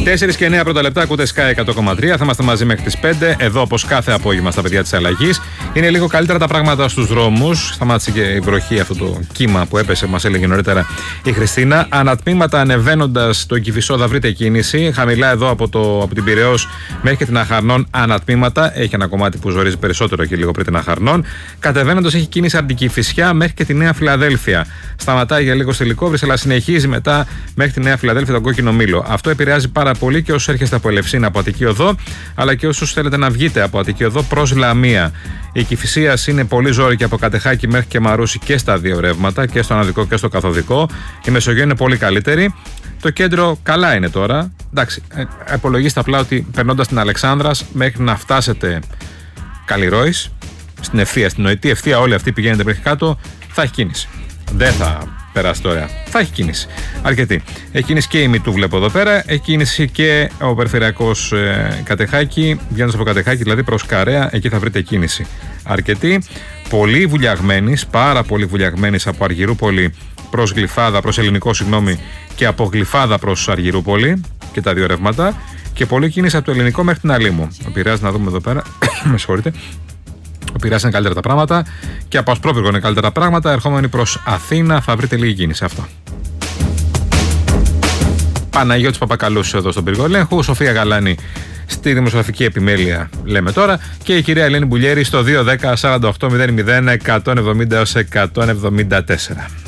4 και 9 πρώτα λεπτά, ακούτε Sky 100,3. Θα είμαστε μαζί μέχρι τις 5. Εδώ, όπως κάθε απόγευμα, στα παιδιά της αλλαγής. Είναι λίγο καλύτερα τα πράγματα στους δρόμους. Σταμάτησε και η βροχή, αυτό το κύμα που έπεσε, μας έλεγε νωρίτερα η Χριστίνα. Ανατμήματα ανεβαίνοντας το Κηφισό θα βρείτε κίνηση. Χαμηλά εδώ από την Πειραιώς μέχρι και την Αχαρνών ανατμήματα. Έχει ένα κομμάτι που ζορίζει περισσότερο και λίγο πριν την Αχαρνών. Κατεβαίνοντας έχει κίνηση από την Κηφισιά μέχρι και τη Νέα Φιλαδέλφια. Σταματάει για λίγο στη Λυκόβρηση, αλλά συνεχίζει μετά μέχρι τη Νέα Φιλαδέλφια τον Κόκκινο Μήλο. Αυτό επηρεάζει πάρα πολύ και όσους έρχεστε από Ελευσίνα, από Αττική Οδό, αλλά και όσους θέλετε να βγείτε από Αττική Οδό προς Λαμία. Η Κηφισίας είναι πολύ ζώρικη από Κατεχάκη μέχρι και Μαρούσι και στα δύο ρεύματα, και στο αναδικό και στο καθοδικό. Η Μεσογείο είναι πολύ καλύτερη. Το κέντρο καλά είναι τώρα. Εντάξει, υπολογίστε απλά ότι περνώντας την Αλεξάνδρας μέχρι να φτάσετε Καλλιρόης, στην ευθεία, στην νοητή ευθεία, όλη αυτή πηγαίνετε μέχρι κάτω, θα έχει κίνηση. Δεν θα περάσει τώρα. Θα έχει κίνηση. Αρκετή. Έχει κίνηση και η Μητού, βλέπω εδώ πέρα. Έχει κίνηση και ο περιφερειακός Κατεχάκη. Βγαίνοντας από Κατεχάκη, δηλαδή προς Καρέα, εκεί θα βρείτε κίνηση. Αρκετή. Πολύ βουλιαγμένης, πάρα πολύ βουλιαγμένης από Αργυρούπολη προς Γλυφάδα, προς Ελληνικό, συγγνώμη, και από Γλυφάδα προς Αργυρούπολη και τα δύο ρεύματα. Και πολύ κίνηση από το Ελληνικό μέχρι την Αλήμου. Ο Πειραιάς, να δούμε εδώ πέρα. Με συγχωρείτε. Ο Πειραιάς είναι καλύτερα τα πράγματα και από Ασπρόπυργο είναι καλύτερα τα πράγματα. Ερχόμενοι προς Αθήνα θα βρείτε λίγη κίνηση. Αυτό. Παναγιώτης Παπακαλούς εδώ στον πύργο ελέγχου. Σοφία Γαλάνη στη δημοσιογραφική επιμέλεια, λέμε τώρα. Και η κυρία Ελένη Μπουλιέρη στο 210 48 00 170 έως 174.